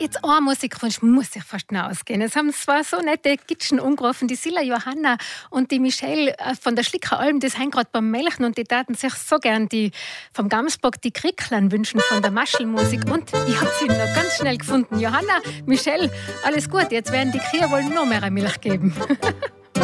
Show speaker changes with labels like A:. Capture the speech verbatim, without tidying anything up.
A: jetzt ein Musikwunsch muss ich fast noch ausgehen. Es haben zwar so nette Kitschen umgerufen, die Silla Johanna und die Michelle von der Schlickeralm, das haben gerade beim Melchen und die taten sich so gern die vom Gamsbock die Kricklein wünschen von der Maschelmusik. Und ich habe sie noch ganz schnell gefunden. Johanna, Michelle, alles gut, jetzt werden die Kühe wohl noch mehr Milch geben.